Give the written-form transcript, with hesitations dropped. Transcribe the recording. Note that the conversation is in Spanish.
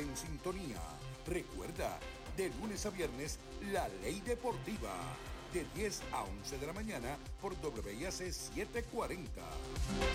en sintonía. Recuerda, de lunes a viernes, La Ley Deportiva, de 10 a 11 de la mañana por WIAC 740.